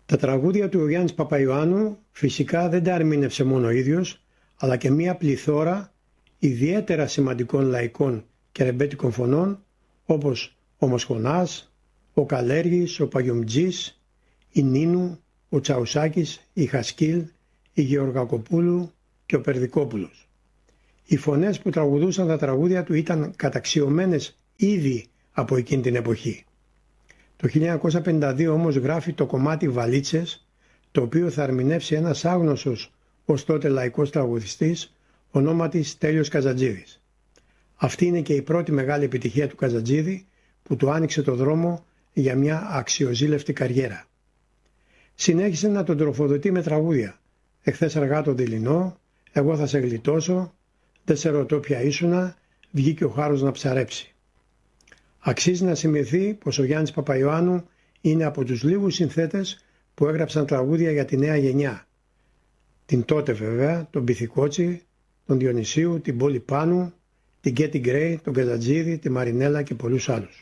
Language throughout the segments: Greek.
Τα τραγούδια του ο Γιάννης Παπαϊωάννου φυσικά δεν τα ερμήνευσε μόνο ο ίδιος, αλλά και μία πληθώρα ιδιαίτερα σημαντικών λαϊκών και ρεμπέτικων φωνών, όπως ο Μοσχονάς, ο Καλέργης, ο Παγιομτζής, η Νίνου, ο Τσαουσάκης, η Χασκίλ, η Γεωργακοπούλου και ο Περδικόπουλος. Οι φωνές που τραγουδούσαν τα τραγούδια του ήταν καταξιωμένες ήδη από εκείνη την εποχή. Το 1952 όμως γράφει το κομμάτι «Βαλίτσες», το οποίο θα ερμηνεύσει ένας άγνωστος ως τότε λαϊκός τραγουδιστής, ονόματις Τέλειος Καζατζίδης. Αυτή είναι και η πρώτη μεγάλη επιτυχία του Καζατζίδη, που του άνοιξε το δρόμο για μια αξιοζήλευτη καριέρα. Συνέχισε να τον τροφοδοτεί με τραγούδια «Εχθές αργά το δειλινό», «Εγώ θα σε γλιτώσω», «Δεν σε ρωτώ ποια ήσουνα», «Βγήκε ο χάρος να ψαρέψει». Αξίζει να σημειωθεί πως ο Γιάννης Παπαϊωάννου είναι από τους λίγους συνθέτες που έγραψαν τραγούδια για τη νέα γενιά. Την τότε βέβαια, τον Πυθικότσι, τον Διονυσίου, την Πόλη Πάνου, την Γκέτι Γκρέι, τον Καζατζίδη, τη Μαρινέλα και πολλούς άλλους.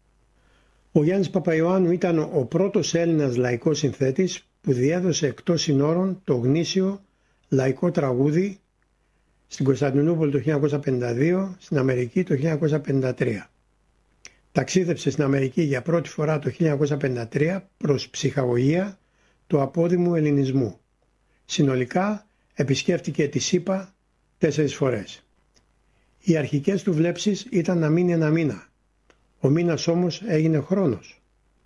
Ο Γιάννης Παπαϊωάννου ήταν ο πρώτος Έλληνας λαϊκός συνθέτης που διέδωσε εκτός συνόρων το γνήσιο λαϊκό τραγούδι στην Κωνσταντινούπολη το 1952, στην Αμερική το 1953. Ταξίδεψε στην Αμερική για πρώτη φορά το 1953 προς ψυχαγωγία του απόδημου ελληνισμού. Συνολικά επισκέφτηκε τη ΣΥΠΑ 4 φορές. Οι αρχικές του βλέψεις ήταν να μείνει ένα μήνα. Ο μήνας όμως έγινε χρόνος.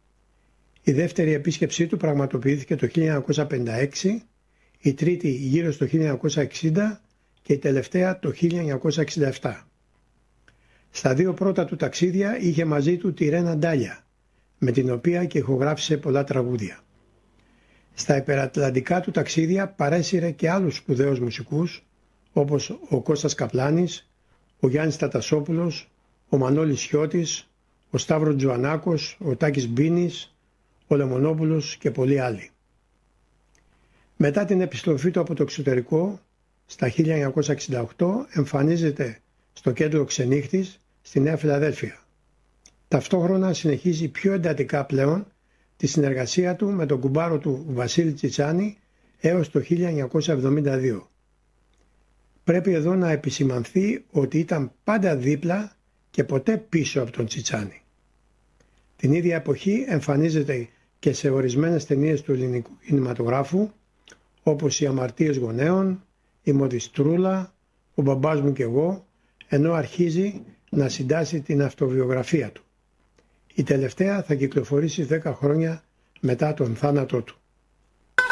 Η δεύτερη επίσκεψή του πραγματοποιήθηκε το 1956, η τρίτη γύρω στο 1960 και η τελευταία το 1967. Στα 2 πρώτα του ταξίδια είχε μαζί του τη Ρένα Ντάλια, με την οποία και ηχογράφησε πολλά τραγούδια. Στα υπερατλαντικά του ταξίδια παρέσυρε και άλλους σπουδαίους μουσικούς, όπως ο Κώστας Καπλάνης, ο Γιάννης Τατασόπουλος, ο Μανώλης Χιώτης, ο Σταύρος Τζουανάκος, ο Τάκης Μπίνης, ο Λεμονόπουλος και πολλοί άλλοι. Μετά την επιστροφή του από το εξωτερικό, στα 1968 εμφανίζεται στο κέντρο Ξενύχτης στη Νέα Φιλαδέλφια. Ταυτόχρονα συνεχίζει πιο εντατικά πλέον τη συνεργασία του με τον κουμπάρο του Βασίλη Τσιτσάνη έως το 1972. Πρέπει εδώ να επισημανθεί ότι ήταν πάντα δίπλα και ποτέ πίσω από τον Τσιτσάνη. Την ίδια εποχή εμφανίζεται και σε ορισμένες ταινίες του ελληνικού κινηματογράφου, όπως «Οι αμαρτίες γονέων», «Η Μοδιστρούλα», «Ο μπαμπάς μου και εγώ», ενώ αρχίζει να συντάσσει την αυτοβιογραφία του. Η τελευταία θα κυκλοφορήσει 10 χρόνια μετά τον θάνατό του.